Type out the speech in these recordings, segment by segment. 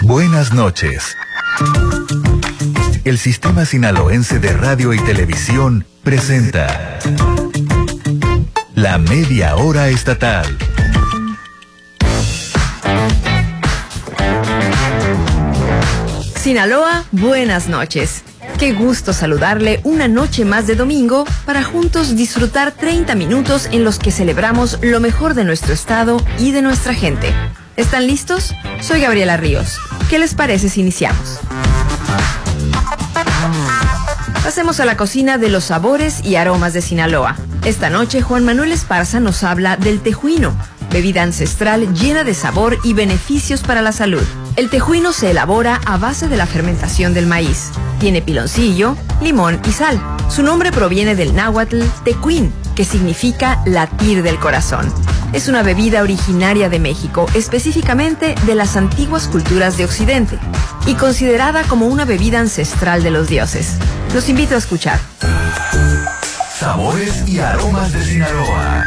Buenas noches. El Sistema Sinaloense de Radio y Televisión presenta La Media Hora Estatal. Sinaloa, buenas noches. Qué gusto saludarle una noche más de domingo para juntos disfrutar 30 minutos en los que celebramos lo mejor de nuestro estado y de nuestra gente. ¿Están listos? Soy Gabriela Ríos. ¿Qué les parece si iniciamos? Pasemos a la cocina de los sabores y aromas de Sinaloa. Esta noche Juan Manuel Esparza nos habla del tejuino, bebida ancestral llena de sabor y beneficios para la salud. El tejuino se elabora a base de la fermentación del maíz. Tiene piloncillo, limón y sal. Su nombre proviene del náhuatl tecuín, que significa latir del corazón. Es una bebida originaria de México, específicamente de las antiguas culturas de Occidente, y considerada como una bebida ancestral de los dioses. Los invito a escuchar. Sabores y aromas de Sinaloa.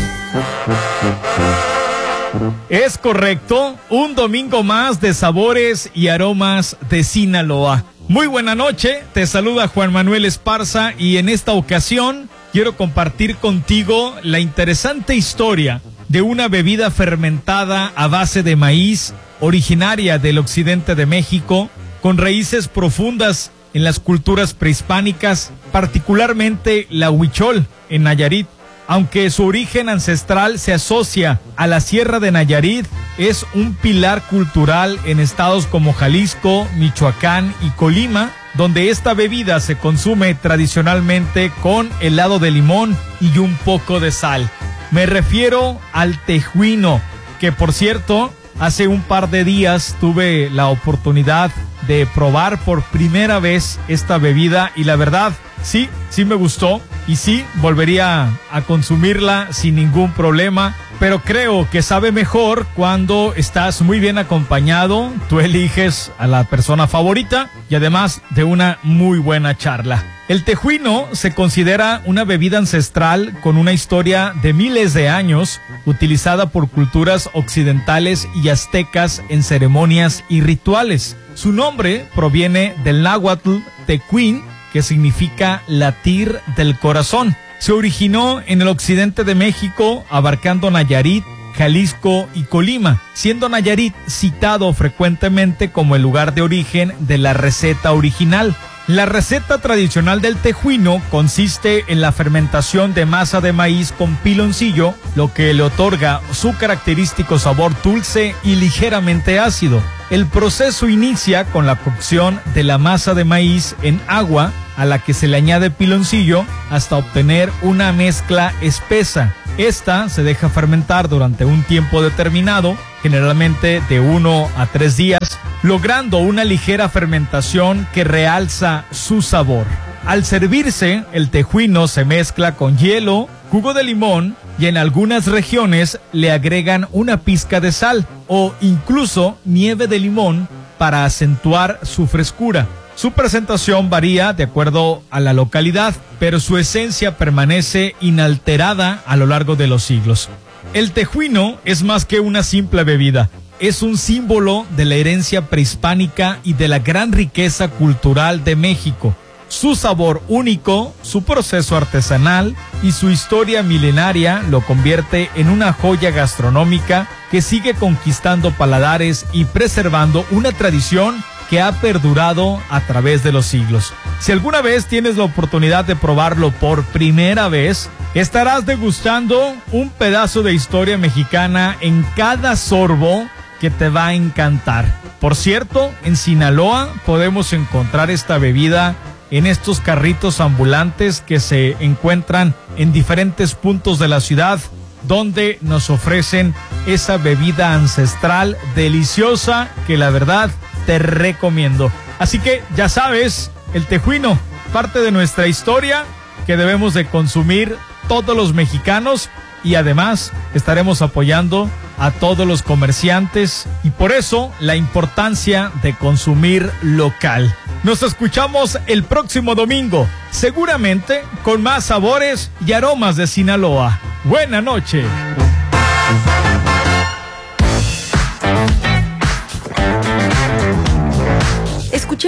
Es correcto, un domingo más de sabores y aromas de Sinaloa. Muy buena noche, te saluda Juan Manuel Esparza y en esta ocasión quiero compartir contigo la interesante historia de una bebida fermentada a base de maíz originaria del occidente de México, con raíces profundas en las culturas prehispánicas, particularmente la huichol en Nayarit. Aunque su origen ancestral se asocia a la Sierra de Nayarit, es un pilar cultural en estados como Jalisco, Michoacán y Colima, donde esta bebida se consume tradicionalmente con helado de limón y un poco de sal. Me refiero al tejuino, que por cierto, hace un par de días tuve la oportunidad de probar por primera vez esta bebida y la verdad, sí me gustó y sí volvería a consumirla sin ningún problema, pero creo que sabe mejor cuando estás muy bien acompañado, tú eliges a la persona favorita y además de una muy buena charla. El tejuino se considera una bebida ancestral con una historia de miles de años, utilizada por culturas occidentales y aztecas en ceremonias y rituales. Su nombre proviene del náhuatl tecuín, que significa latir del corazón. Se originó en el occidente de México, abarcando Nayarit, Jalisco y Colima, siendo Nayarit citado frecuentemente como el lugar de origen de la receta original. La receta tradicional del tejuino consiste en la fermentación de masa de maíz con piloncillo, lo que le otorga su característico sabor dulce y ligeramente ácido. El proceso inicia con la cocción de la masa de maíz en agua, a la que se le añade piloncillo hasta obtener una mezcla espesa. Esta se deja fermentar durante un tiempo determinado, generalmente de 1 a 3 días, logrando una ligera fermentación que realza su sabor. Al servirse, el tejuino se mezcla con hielo, jugo de limón y en algunas regiones le agregan una pizca de sal o incluso nieve de limón para acentuar su frescura. Su presentación varía de acuerdo a la localidad, pero su esencia permanece inalterada a lo largo de los siglos. El tejuino es más que una simple bebida. Es un símbolo de la herencia prehispánica y de la gran riqueza cultural de México. Su sabor único, su proceso artesanal y su historia milenaria lo convierte en una joya gastronómica que sigue conquistando paladares y preservando una tradición que ha perdurado a través de los siglos. Si alguna vez tienes la oportunidad de probarlo por primera vez, estarás degustando un pedazo de historia mexicana en cada sorbo que te va a encantar. Por cierto, en Sinaloa podemos encontrar esta bebida en estos carritos ambulantes que se encuentran en diferentes puntos de la ciudad, donde nos ofrecen esa bebida ancestral deliciosa que la verdad te recomiendo. Así que ya sabes, el tejuino, parte de nuestra historia que debemos de consumir todos los mexicanos y además estaremos apoyando a todos los comerciantes y por eso la importancia de consumir local. Nos escuchamos el próximo domingo, seguramente con más sabores y aromas de Sinaloa. Buena noche.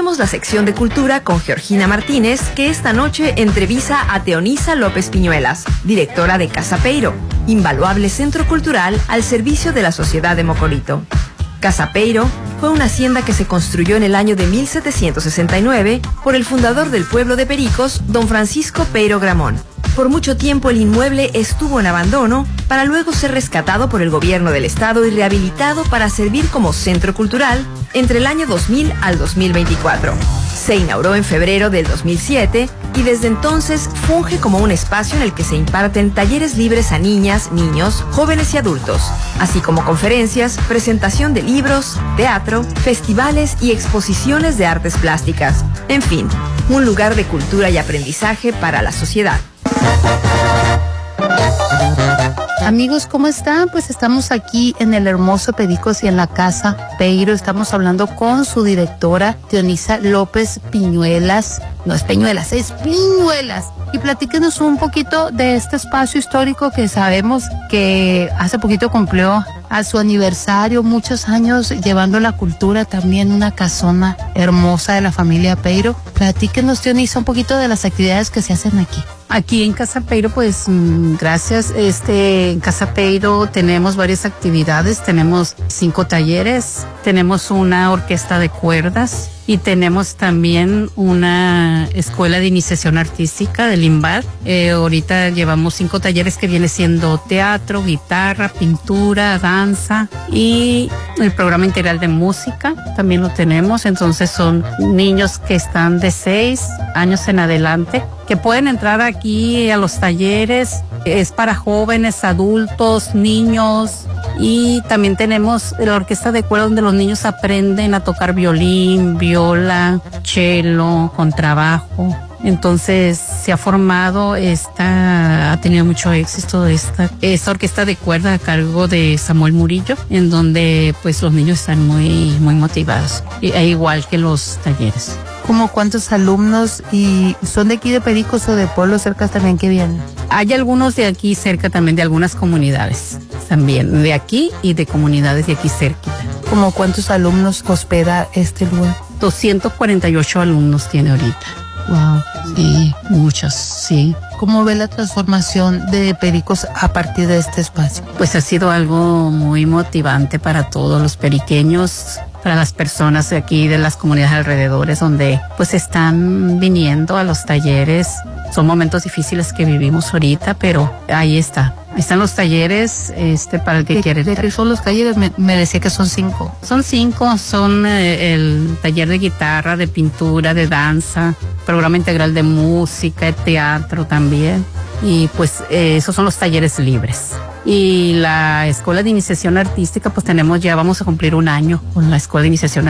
Escuchemos la sección de cultura con Georgina Martínez, que esta noche entrevista a Teonisa López Piñuelas, directora de Casa Peiro, invaluable centro cultural al servicio de la sociedad de Mocorito. Casa Peiro fue una hacienda que se construyó en el año de 1769 por el fundador del pueblo de Pericos, don Francisco Peiro Gramón. Por mucho tiempo el inmueble estuvo en abandono para luego ser rescatado por el gobierno del estado y rehabilitado para servir como centro cultural entre el año 2000 al 2024. Se inauguró en febrero del 2007 y desde entonces funge como un espacio en el que se imparten talleres libres a niñas, niños, jóvenes y adultos, así como conferencias, presentación de libros, teatro, festivales y exposiciones de artes plásticas. En fin, un lugar de cultura y aprendizaje para la sociedad. Amigos, ¿cómo están? Pues estamos aquí en el hermoso Pericos y en la Casa Peiro. Estamos hablando con su directora, Teonisa López Piñuelas. No es Peñuelas, es Piñuelas. Y platíquenos un poquito de este espacio histórico que sabemos que hace poquito cumplió a su aniversario, muchos años llevando la cultura, también una casona hermosa de la familia Peiro. Platíquenos, Teonisa, un poquito de las actividades que se hacen aquí. Aquí en Casa Peiro, pues gracias. En Casa Peiro tenemos varias actividades, tenemos 5 talleres, tenemos una orquesta de cuerdas y tenemos también una escuela de iniciación artística del INVAD. Ahorita llevamos 5 talleres que viene siendo teatro, guitarra, pintura, danza y el programa integral de música también lo tenemos. Entonces son niños que están de 6 años en adelante que pueden entrar aquí a los talleres. Es para jóvenes, adultos, niños. Y también tenemos la orquesta de cuerda donde los niños aprenden a tocar violín, viola, cello, contrabajo. Entonces se ha formado ha tenido mucho éxito esta orquesta de cuerda a cargo de Samuel Murillo, en donde pues los niños están muy motivados, igual que los talleres. ¿Cómo cuántos alumnos y son de aquí de Pericos o de pueblos cerca también que vienen? Hay algunos de aquí cerca también, de algunas comunidades también, de aquí y de comunidades de aquí cerquita. ¿Cómo cuántos alumnos hospeda este lugar? 248 alumnos tiene ahorita. Wow. Sí, muchos, sí. ¿Cómo ve la transformación de Pericos a partir de este espacio? Pues ha sido algo muy motivante para todos los periqueños, para las personas de aquí, de las comunidades alrededores, donde pues están viniendo a los talleres. Son momentos difíciles que vivimos ahorita, pero ahí está. Ahí están los talleres, para el que quiere. ¿De qué son los talleres? Me decía que son 5. Son 5, son el taller de guitarra, de pintura, de danza, programa integral de música, de teatro también. Y pues esos son los talleres libres. Y la escuela de iniciación artística, pues vamos a cumplir 1 año con la escuela de iniciación